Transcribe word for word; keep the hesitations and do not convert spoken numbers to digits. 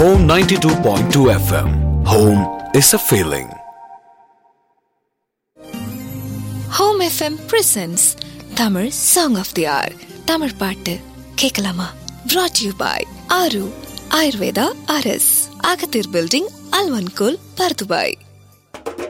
Home ninety-two point two F M. Home is a feeling. Home F M presents Tamil Song of the Hour. Tamil பாட்டு கேட்கலாமா? Brought to you by Aru Ayurveda R S Agathir Building, Alvankul, Pardubai.